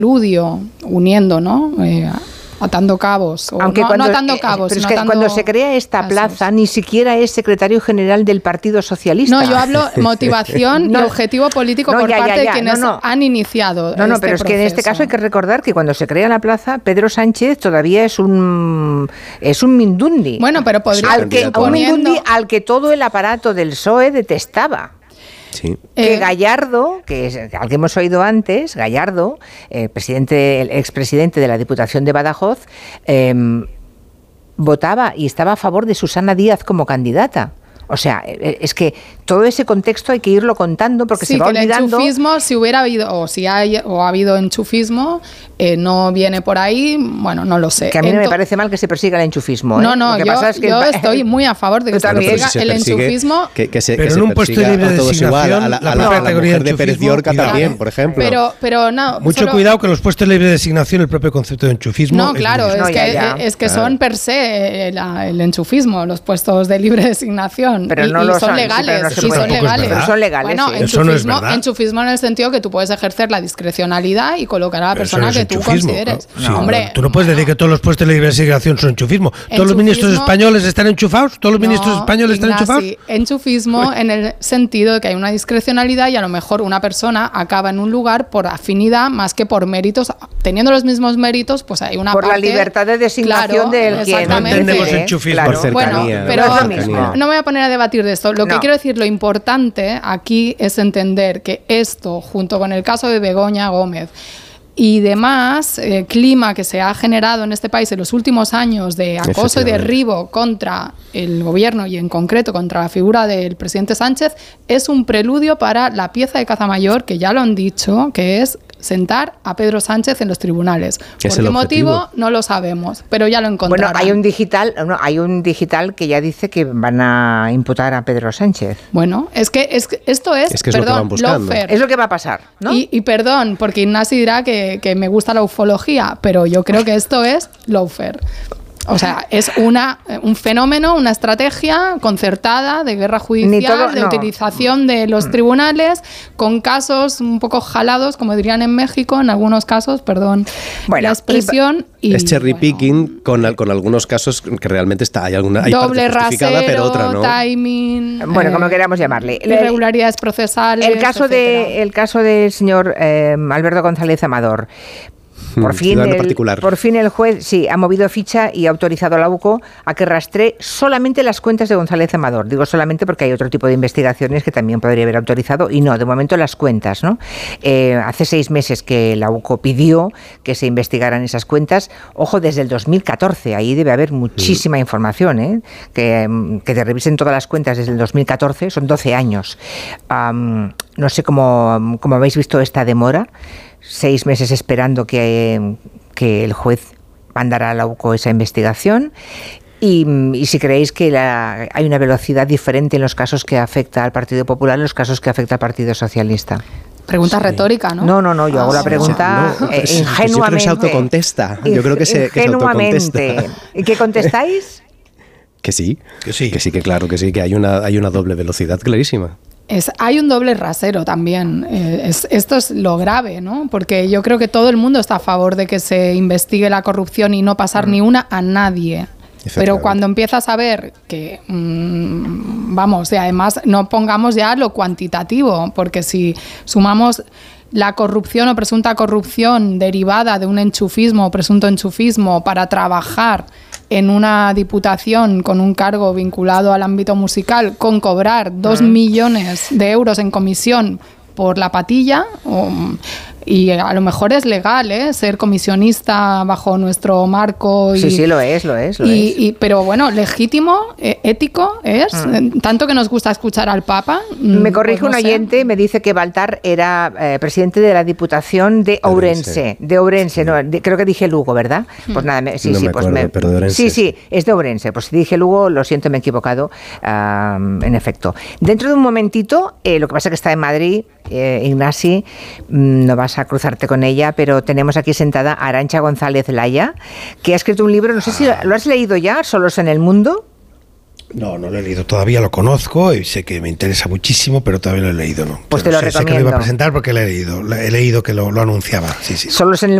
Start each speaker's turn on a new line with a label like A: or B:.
A: preludio, uniendo, ¿no? Atando cabos,
B: aunque no atando cabos, pero es que cuando se crea esta plaza ni siquiera es secretario general del Partido Socialista.
A: No, yo hablo motivación y objetivo político por parte de quienes han iniciado
B: pero es
A: proceso.
B: Que en este caso hay que recordar que cuando se crea la plaza, Pedro Sánchez todavía es un mindundi.
A: Bueno, pero podría
B: un mindundi al que todo el aparato del PSOE detestaba.
C: Sí.
B: Que Gallardo, al que hemos oído antes, Gallardo, el expresidente de la Diputación de Badajoz, votaba y estaba a favor de Susana Díaz como candidata. O sea, es que todo ese contexto hay que irlo contando porque se va olvidando.
A: Sí, que el enchufismo, si hubiera habido, o ha habido enchufismo, no viene por ahí, bueno, no lo sé.
B: Que a mí no me parece mal que se persiga el enchufismo.
A: No, yo estoy muy a favor de que se persiga el enchufismo.
D: Pero en un puesto de libre designación,
C: la categoría de Pérez Llorca también, por ejemplo.
A: Pero no.
D: Mucho cuidado que los puestos de libre designación, el propio concepto de enchufismo.
A: No, claro, es que son per se el enchufismo, los puestos de libre designación.
B: Pero son legales.
A: Pero
B: son legales.
A: Bueno,
D: eso no es verdad.
A: enchufismo en el sentido que tú puedes ejercer la discrecionalidad y colocar a la persona que tú consideres.
D: No, sí, hombre, tú no puedes decir que todos los puestos de libre designación son enchufismo. ¿Todos los ministros españoles están enchufados? ¿Todos los ministros españoles están enchufados?
A: Enchufismo en el sentido de que hay una discrecionalidad y a lo mejor una persona acaba en un lugar por afinidad más que por méritos. Teniendo los mismos méritos, pues hay una
B: por
A: parte...
B: la libertad de designación del quien...
D: No entendemos enchufismo.
C: Por cercanía.
A: Bueno, pero no me voy a poner a debatir de esto. Lo que quiero decir, lo importante aquí es entender que esto, junto con el caso de Begoña Gómez y demás, clima que se ha generado en este país en los últimos años de acoso y derribo contra el gobierno y en concreto contra la figura del presidente Sánchez, es un preludio para la pieza de caza mayor, que ya lo han dicho, que es sentar a Pedro Sánchez en los tribunales. ¿Por qué motivo? No lo sabemos, pero ya lo encontrarán.
B: Bueno, hay un digital que ya dice que van a imputar a Pedro Sánchez.
A: Bueno, esto es perdón, lawfare.
B: Es lo que va a pasar, ¿no?
A: Y perdón, porque Ignasi dirá que me gusta la ufología, pero yo creo que esto es lawfare. O sea, es un fenómeno, una estrategia concertada de guerra judicial, de utilización de los tribunales, con casos un poco jalados, como dirían en México, en algunos casos, perdón la expresión.
C: Es cherry picking con algunos casos que realmente hay
A: doble
C: parte justificada,
A: rasero,
C: pero otra no.
A: Timing,
B: bueno, como queramos llamarle.
A: Irregularidades procesales.
B: El caso del señor Alberto González Amador. Por fin el juez ha movido ficha y ha autorizado a la UCO a que rastree solamente las cuentas de González Amador. Digo solamente porque hay otro tipo de investigaciones que también podría haber autorizado y no, de momento las cuentas, ¿no? Hace 6 meses que la UCO pidió que se investigaran esas cuentas. Ojo, desde el 2014, ahí debe haber muchísima información, que te revisen todas las cuentas desde el 2014, son 12 años. No sé cómo habéis visto esta demora. 6 meses esperando que el juez mandara a la UCO esa investigación y si creéis que hay una velocidad diferente en los casos que afecta al Partido Popular y en los casos que afecta al Partido Socialista.
A: Pregunta retórica, ¿no?
B: No, yo hago la pregunta ingenuamente.
C: Yo creo que se autocontesta.
B: Ingenuamente. ¿Y qué contestáis?
C: Que sí, que claro que sí, que hay una doble velocidad clarísima.
A: Hay un doble rasero también. Esto es lo grave, ¿no? Porque yo creo que todo el mundo está a favor de que se investigue la corrupción y no pasar ni una a nadie. Pero cuando empiezas a ver que, y además no pongamos ya lo cuantitativo, porque si sumamos la corrupción o presunta corrupción derivada de un enchufismo o presunto enchufismo para trabajar en una diputación con un cargo vinculado al ámbito musical, con cobrar 2 millones de euros en comisión por la patilla, y a lo mejor es legal, ser comisionista bajo nuestro marco.
B: Sí, lo es.
A: Pero bueno, legítimo, ético es, tanto que nos gusta escuchar al Papa.
B: Me corrige un oyente, me dice que Baltar era presidente de la Diputación de Ourense. De Ourense, no, creo que dije Lugo, ¿verdad? Pues nada, pero de Ourense. Sí, es de Ourense. Pues si dije Lugo, lo siento, me he equivocado, en efecto. Dentro de un momentito, lo que pasa es que está en Madrid, Ignasi, no vas a cruzarte con ella, pero tenemos aquí sentada a Arantxa González Laya, que ha escrito un libro, no sé si lo has leído ya, Solos en el Mundo.
D: No lo he leído todavía, lo conozco y sé que me interesa muchísimo, pero todavía no lo he leído, ¿no?
B: Pues te lo recomiendo.
D: Sé que lo iba a presentar porque lo he leído que lo anunciaba, sí.
B: Solo es en el